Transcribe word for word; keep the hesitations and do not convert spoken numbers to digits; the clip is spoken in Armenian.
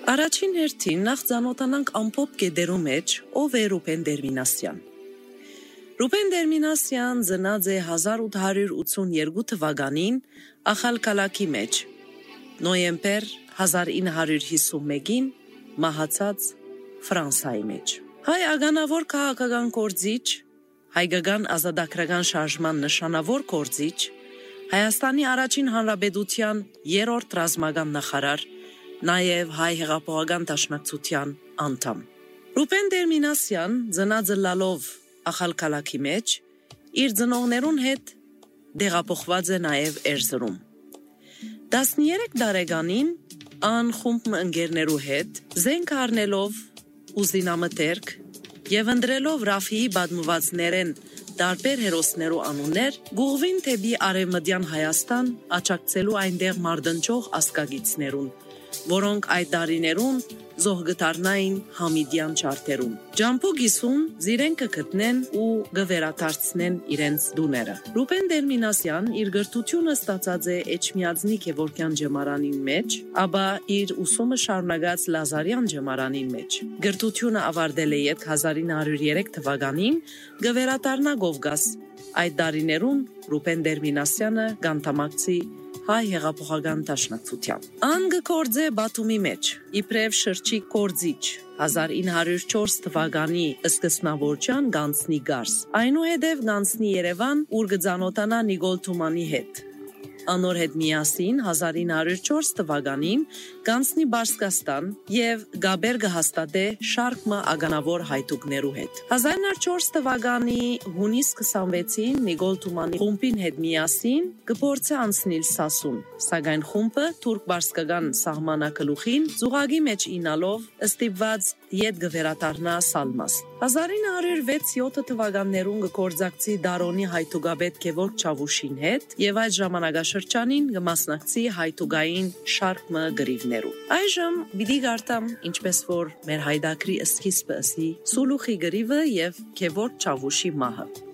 Առաջին հերթին նախ ծանոթանանք ամփոփ կետերու մեջ ով է Ռուբեն Դերմինասյան։ Ռուբեն Դերմինասյան ծնած է հազար ութ հարյուր ութսունյոթ թվականին Ախալքալաքի մեջ, նոյեմբեր հազար ինը հարյուր հիսունմեկին մահացած Ֆրանսայի մեջ։ Հայ ագանավոր քաղաքական գործիչ, հայկական ազատագրական շարժման նշանավոր գործիչ, Հայաստանի առաջին հանրապետության երրորդ ռազմական նախարար, նաև հայ հեղափոխական դաշնակցության անդամ։ Ռուբեն Դերմինասյան ծնած լալով Ախալքալաքի մեջ իր ծնողներուն հետ դեղափոխված է նաև Էրզրում։ տասներեք տարեկանին ան խումբ ընկերներու հետ զենք առնելով ուզինամտերք եւ ընտրելով Ռաֆիի պատմվածներեն տարբեր հերոսներու անուններ գուղվին թեպի Արևմտյան Հայաստան աճակցելու այնտեղ մարտնչող ասկագիցներուն, որոնք այդ տարիներուն զոհգտարնային Համիդյան չարթերում։ Ջամփու գիսուն զիրեն կգտնեն ու գվերադարձնեն իրենց դուները։ Ռուբեն Դերմինասյան իր գրթությունը ստացած է Էջմիածնի Գևորգյան ջեմարանին մեջ, ապա իր ուսումը շարունակած Լազարյան ջեմարանին մեջ։ Գրթությունը ավարտել է յետ հազար ինը հարյուր երեք թվականին գվերադառնա Կովկաս։ Այդ տարիներուն Ռուբեն Դերմինասյանը գանթամակցի հայ հեղափոխական դաշնակցության։ Ան գործե Բաթումի մեջ, իբրև շրջիկ գործիչ, հազար ինը հարյուր չորս թվականի սկզբնավորջան գանցնի Գարս, այնուհետև գանցնի Երևան, ուր կծանոթանա Նիկոլ Թումանի հետ։ Անոր հետ միասին հազար ինը հարյուր չորս թվականին գանցնի Բարսկաստան եւ գաբեր կհաստատե շարք մը ագանավոր հայտուկներու հետ։ հազար ինը հարյուր չորս թվականի հունիս քսանվեցին Նիկոլ Թումանի խումբին հետ միասին կփորձե անցնել Սասուն, սակայն խումբը թուրք-բարսկական սահմանակլուխին զուգակի մեջ ինալով ստիպված յետ գվերադառնա Սալմաս։ հազար ինը հարյուր վեց-յոթ թվականներուն կգործակցի Դարոնի հայտուկապետ Գևորգ Չավուշին հետ եւ այդ ժամանակաշրջանին կմասնակցի հայտուկային շարք մը գրիվներու։ Այժմ պիտի գարտամ ինչպես որ մեր հայդակրի սկիզբը ասի Սուլուխի գրիվը եւ Գևորգ Չավուշի մահը։